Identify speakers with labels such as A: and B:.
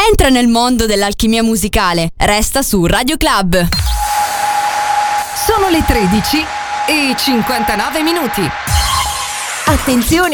A: Entra nel mondo dell'alchimia musicale. Resta su Radio Club.
B: Sono le 13 e 59 minuti.
C: Attenzione